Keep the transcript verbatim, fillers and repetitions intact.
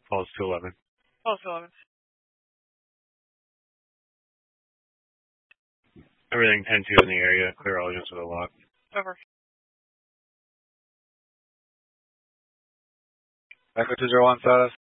Calls to eleven. Calls to eleven. Everything ten two in the area. Clear all units with a lock. Over. Echo two zero one status.